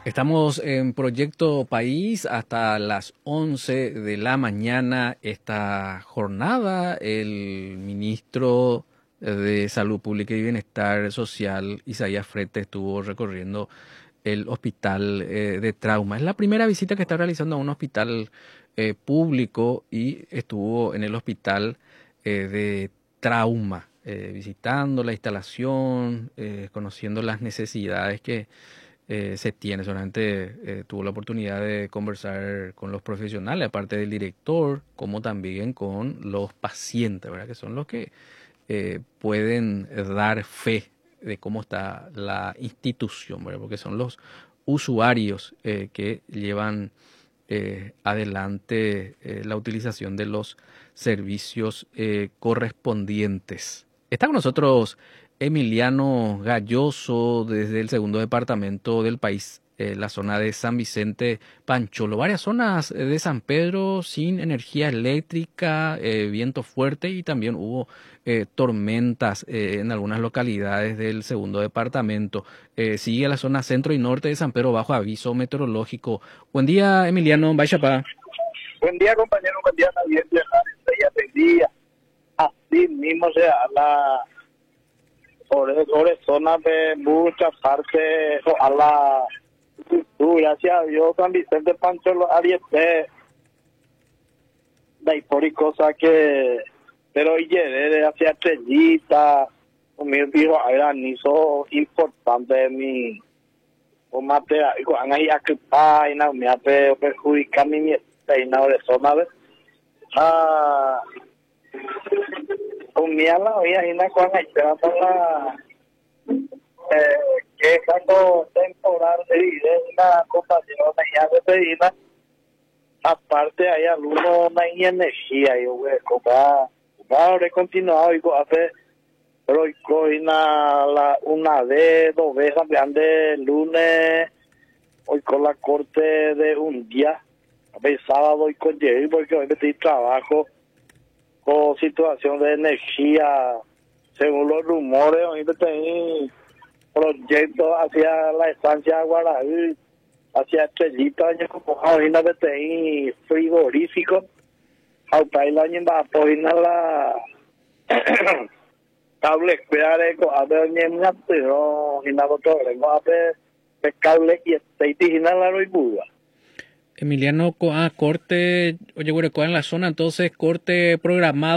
Estamos en Proyecto País hasta las 11 de la mañana. Esta jornada, el ministro de Salud Pública y Bienestar Social, Isaías Frete, estuvo recorriendo el hospital de trauma. Es la primera visita que está realizando a un hospital público y estuvo en el hospital de trauma, visitando la instalación, conociendo las necesidades que se tiene. Solamente tuvo la oportunidad de conversar con los profesionales, aparte del director, como también con los pacientes, ¿verdad? Que son los que pueden dar fe de cómo está la institución, ¿verdad? Porque son los usuarios que llevan adelante la utilización de los servicios correspondientes. Está con nosotros Emiliano Galloso desde el segundo departamento del país, la zona de San Vicente Pancholo. Varias zonas de San Pedro sin energía eléctrica, viento fuerte y también hubo tormentas en algunas localidades del segundo departamento. Sigue la zona centro y norte de San Pedro bajo aviso meteorológico. Buen día, Emiliano. Vaya pa. Buen día, compañero. Buen día, Javier. Buen día. Así mismo se habla sobre zonas de muchas partes a la gracias a Dios, San Vicente Pancholo, Ariete, de ahí por y cosas que, pero y llegué hacia Estrellita, conmigo dijo, hay granizo importante de mi, o material, y cuando hay acá, y no me hace perjudicar mi peinado de zona, ¿ves? Comía la vida y una cosa esperando la que es cuando temporal de vivienda compañero ya de pedida aparte hay algunos no hay energía yo voy a comprar he continuado y hace pero hoy una vez 2 veces grande el lunes hoy con la corte de un día el sábado y con Jerry porque hoy metí trabajo con situación de energía, según los rumores, hoy tenía proyectos hacia la estancia Guaraí, hacia Estrellita, hoy no tenía frigorífico, hasta el año va a poner la cable esperar a ver niña, pero y nada todo, a ver cable y aceite la roibuda. Emiliano, corte, oye, güey, en la zona, entonces corte programado.